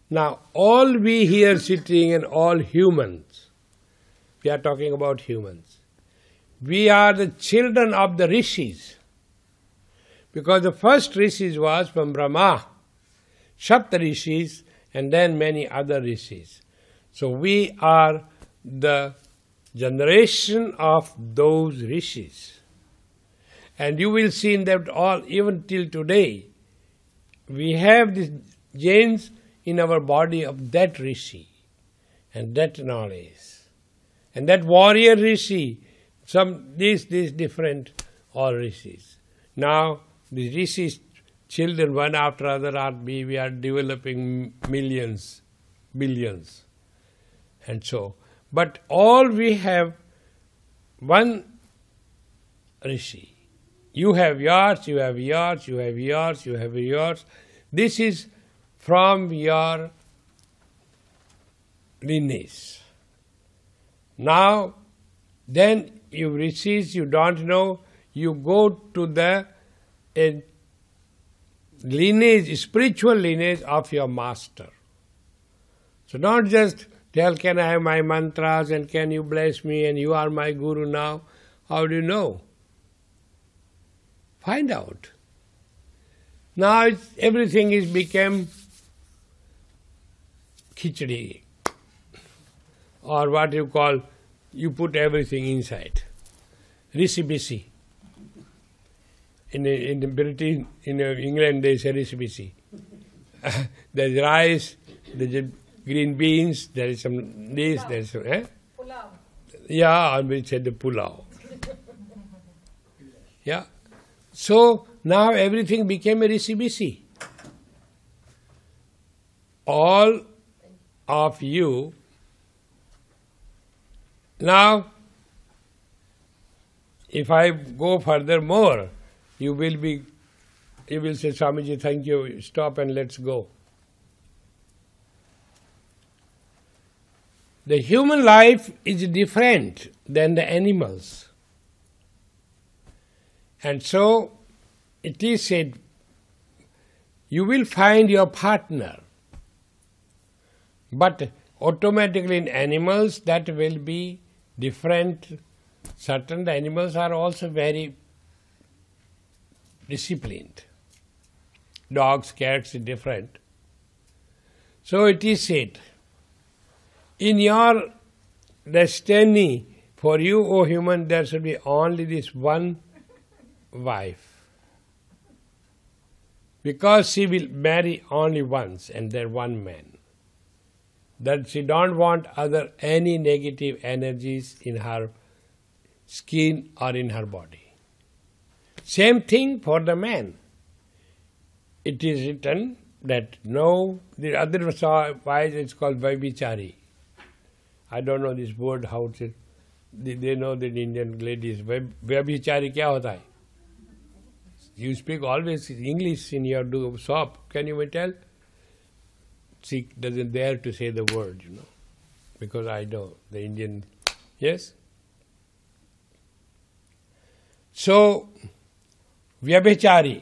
Now, all we here sitting and all humans, we are talking about humans, we are the children of the rishis. Because the first rishis was from Brahma, Sapta rishis, and then many other rishis. So we are the generation of those rishis. And you will see in that all, even till today, we have these genes in our body of that rishi and that knowledge. And that warrior rishi, these different all rishis. Now, the rishis, children one after other we are developing millions, billions. And so, but all we have one rishi. You have yours, you have yours, you have yours, you have yours. This is from your lineage. Now, then you receive, you don't know, you go to the lineage, spiritual lineage of your master. So don't just tell, can I have my mantras and can you bless me and you are my guru now? How do you know? Find out. Now everything is become khichdi, or what you call, you put everything inside. Recipe. In the British, in England they say recipe. There's rice, there's green beans, there is some this, there is some, Pulao. Yeah, we said the pulao. Yeah. So now everything became a recipe. All of you. Now, if I go further more, you will say, Swamiji, thank you, stop and let's go. The human life is different than the animals. And so, it is said, you will find your partner. But automatically in animals that will be different. Certain animals are also very disciplined. Dogs, cats are different. So it is said, in your destiny, for you, O human, there should be only this one wife. Because she will marry only once and there one man. That she don't want any negative energies in her skin or in her body. Same thing for the man. It is written that no, the other wise it's called Vaibichari. I don't know this word, how it is. They know that Indian ladies. Vaibichari kya hota hai? You speak always English in your shop. Can you tell? She doesn't dare to say the word, because I know the Indian. Yes? So, Vyabhichari,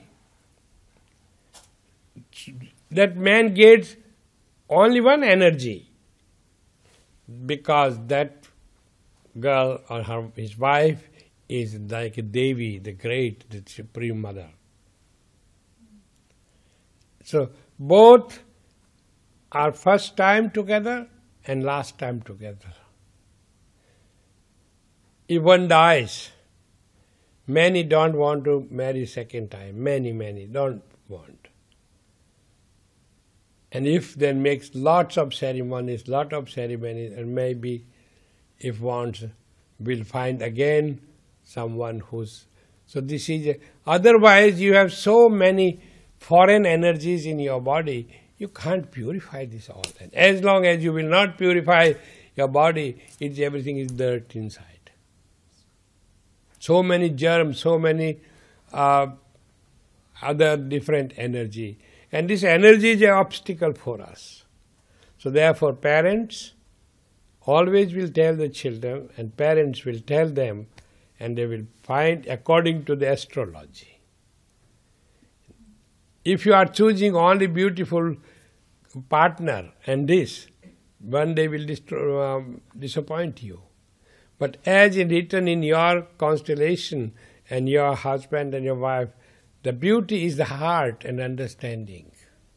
that man gets only one energy because that girl or his wife is like a Devi, the great, the Supreme Mother. So, both are first time together and last time together. If one dies, many don't want to marry second time. Many don't want. And if then makes lots of ceremonies, and maybe if wants, will find again someone who's... So this is... Otherwise you have so many foreign energies in your body, you can't purify this all. And as long as you will not purify your body, everything is dirt inside. So many germs, so many other different energy. And this energy is an obstacle for us. So therefore parents always will tell the children, and parents will tell them, and they will find according to the astrology. If you are choosing only beautiful partner and this, one day will disappoint you. But as in written in your constellation and your husband and your wife, the beauty is the heart and understanding.